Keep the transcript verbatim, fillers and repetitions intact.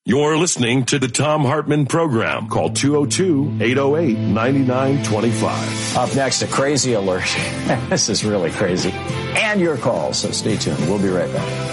You're listening to the Thom Hartmann Program. Call two oh two, eight oh eight, nine nine two five. Up next, a crazy alert. This is really crazy. And your calls, so stay tuned. We'll be right back.